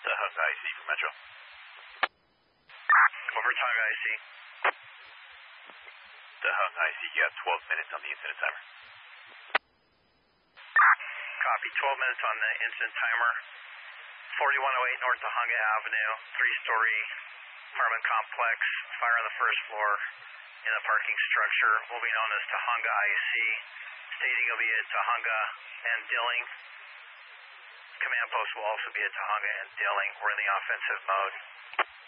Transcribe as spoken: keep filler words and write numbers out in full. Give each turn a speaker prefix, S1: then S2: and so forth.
S1: Tahunga I C for Metro.
S2: Over Tahunga I C.
S1: Tahunga I C, you have twelve minutes on the incident timer.
S2: Copy, twelve minutes on the incident timer. forty-one oh eight North Tahunga Avenue, three-story apartment complex, fire on the first floor in the parking structure, will be known as Tahunga I C. Staging will be at Tahunga and Dilling. Command post will also be at Tahunga and Dilling. We're in the offensive mode.